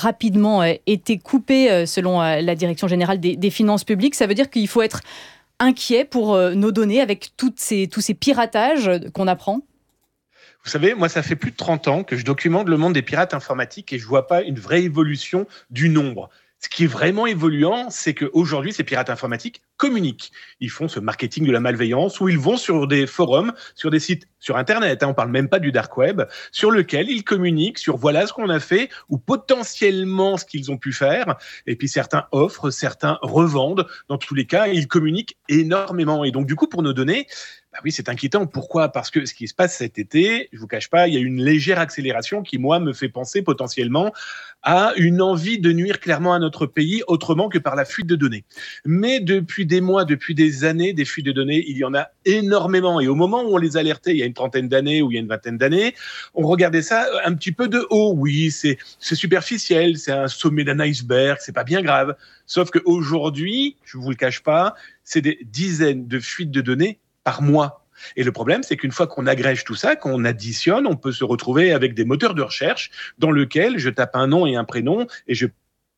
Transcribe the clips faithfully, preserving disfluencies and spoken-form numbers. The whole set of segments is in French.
rapidement euh, été coupés euh, selon euh, la Direction générale des, des finances publiques. Ça veut dire qu'il faut être inquiet pour euh, nos données avec toutes ces, tous ces piratages qu'on apprend? Vous savez, moi, ça fait plus de trente ans que je documente le monde des pirates informatiques et je vois pas une vraie évolution du nombre. Ce qui est vraiment évoluant, c'est qu'aujourd'hui, ces pirates informatiques communiquent. Ils font ce marketing de la malveillance où ils vont sur des forums, sur des sites sur Internet, hein, on parle même pas du dark web, sur lequel ils communiquent sur voilà ce qu'on a fait ou potentiellement ce qu'ils ont pu faire. Et puis certains offrent, certains revendent. Dans tous les cas, ils communiquent énormément. Et donc, du coup, pour nos données, bah oui, c'est inquiétant. Pourquoi ? Parce que ce qui se passe cet été, je vous cache pas, il y a une légère accélération qui, moi, me fait penser potentiellement à une envie de nuire clairement à notre pays autrement que par la fuite de données. Mais depuis des mois, depuis des années, des fuites de données, il y en a énormément. Et au moment où on les alertait, il y a une trentaine d'années ou il y a une vingtaine d'années, on regardait ça un petit peu de haut. Oui, c'est, c'est superficiel, c'est un sommet d'un iceberg, c'est pas bien grave. Sauf qu'aujourd'hui, je vous le cache pas, c'est des dizaines de fuites de données par mois. Et le problème, c'est qu'une fois qu'on agrège tout ça, qu'on additionne, on peut se retrouver avec des moteurs de recherche dans lesquels je tape un nom et un prénom et je...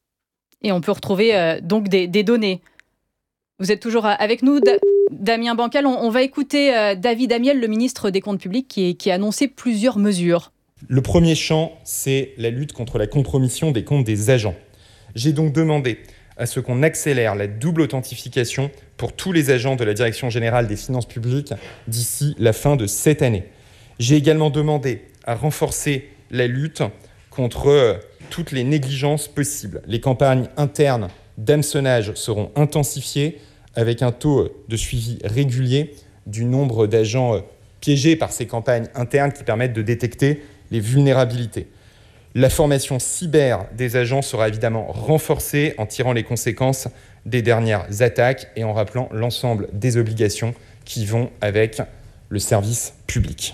Et on peut retrouver euh, donc des, des données. Vous êtes toujours avec nous, da- Damien Bancal. On, on va écouter euh, David Amiel, le ministre des Comptes publics, qui, qui a annoncé plusieurs mesures. Le premier champ, c'est la lutte contre la compromission des comptes des agents. J'ai donc demandé à ce qu'on accélère la double authentification pour tous les agents de la Direction générale des finances publiques d'ici la fin de cette année. J'ai également demandé à renforcer la lutte contre toutes les négligences possibles. Les campagnes internes d'hameçonnage seront intensifiées avec un taux de suivi régulier du nombre d'agents piégés par ces campagnes internes qui permettent de détecter les vulnérabilités. La formation cyber des agents sera évidemment renforcée en tirant les conséquences des dernières attaques et en rappelant l'ensemble des obligations qui vont avec le service public.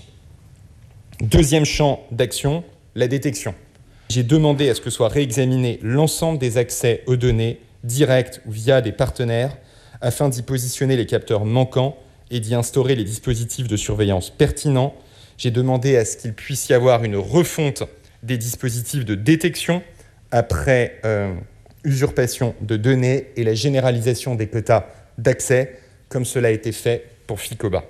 Deuxième champ d'action, la détection. J'ai demandé à ce que soit réexaminé l'ensemble des accès aux données, directs ou via des partenaires, afin d'y positionner les capteurs manquants et d'y instaurer les dispositifs de surveillance pertinents. J'ai demandé à ce qu'il puisse y avoir une refonte des dispositifs de détection après euh, usurpation de données et la généralisation des quotas d'accès, comme cela a été fait pour Ficoba.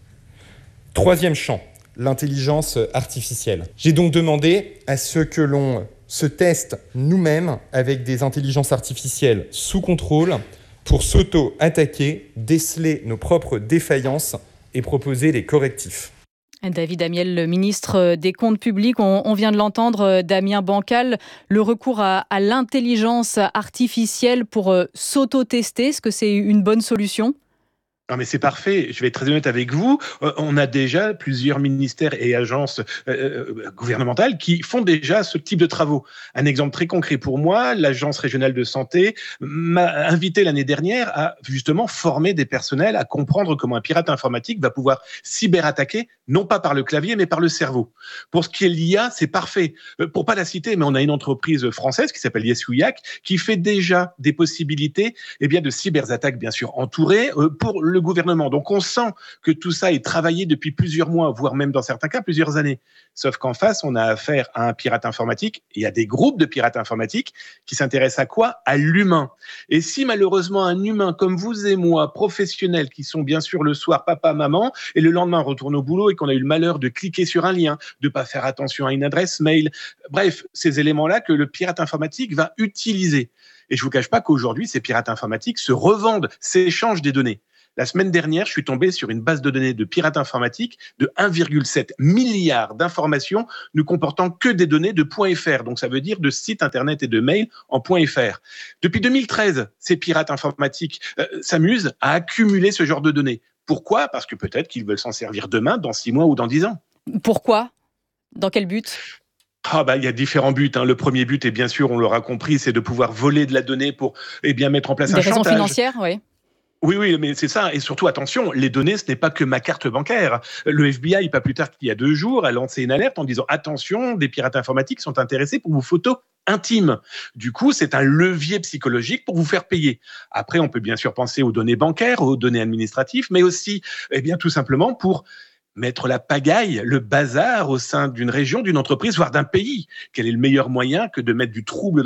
Troisième champ, l'intelligence artificielle. J'ai donc demandé à ce que l'on se teste nous-mêmes avec des intelligences artificielles sous contrôle pour s'auto-attaquer, déceler nos propres défaillances et proposer des correctifs. David Amiel, le ministre des Comptes publics, on, on vient de l'entendre, Damien Bancal, le recours à, à l'intelligence artificielle pour euh, s'auto-tester, est-ce que c'est une bonne solution ? Non mais c'est parfait, je vais être très honnête avec vous, euh, on a déjà plusieurs ministères et agences euh, euh, gouvernementales qui font déjà ce type de travaux. Un exemple très concret pour moi, l'Agence régionale de santé m'a invité l'année dernière à justement former des personnels à comprendre comment un pirate informatique va pouvoir cyberattaquer, non pas par le clavier mais par le cerveau. Pour ce qui est l'I A, c'est parfait. Euh, pour pas la citer, mais on a une entreprise française qui s'appelle Yesuyak qui fait déjà des possibilités eh bien, de cyberattaques bien sûr entourées euh, pour le gouvernement. Donc on sent que tout ça est travaillé depuis plusieurs mois, voire même dans certains cas plusieurs années. Sauf qu'en face, on a affaire à un pirate informatique. Il y a des groupes de pirates informatiques qui s'intéressent à quoi ? À l'humain. Et si malheureusement un humain comme vous et moi, professionnels, qui sont bien sûr le soir papa, maman, et le lendemain on retourne au boulot et qu'on a eu le malheur de cliquer sur un lien, de pas faire attention à une adresse mail, bref, ces éléments-là que le pirate informatique va utiliser. Et je vous cache pas qu'aujourd'hui, ces pirates informatiques se revendent, s'échangent des données. La semaine dernière, je suis tombé sur une base de données de pirates informatiques de un virgule sept milliard d'informations ne comportant que des données de .fr. Donc, ça veut dire de sites internet et de mails en .fr. Depuis deux mille treize, ces pirates informatiques euh, s'amusent à accumuler ce genre de données. Pourquoi ? Parce que peut-être qu'ils veulent s'en servir demain, dans six mois ou dans dix ans. Pourquoi ? Dans quel but ? Ah bah, il y a différents buts. Hein. Le premier but, et bien sûr, on l'aura compris, c'est de pouvoir voler de la donnée pour eh bien, mettre en place Des un raisons chantage. financières, oui. Oui, oui, mais c'est ça. Et surtout, attention, les données, ce n'est pas que ma carte bancaire. Le F B I, pas plus tard qu'il y a deux jours, a lancé une alerte en disant « Attention, des pirates informatiques sont intéressés pour vos photos intimes ». Du coup, c'est un levier psychologique pour vous faire payer. Après, on peut bien sûr penser aux données bancaires, aux données administratives, mais aussi, eh bien, tout simplement pour mettre la pagaille, le bazar au sein d'une région, d'une entreprise, voire d'un pays. Quel est le meilleur moyen que de mettre du trouble dans